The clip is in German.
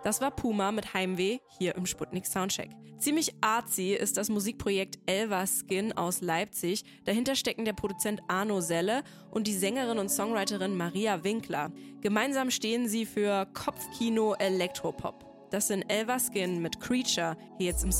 Das war Puma mit Heimweh hier im Sputnik Soundcheck. Ziemlich artsy ist das Musikprojekt Elverskin aus Leipzig. Dahinter stecken der Produzent Arno Selle und die Sängerin und Songwriterin Maria Winkler. Gemeinsam stehen sie für Kopfkino Elektropop. Das sind Elverskin mit Creature hier jetzt im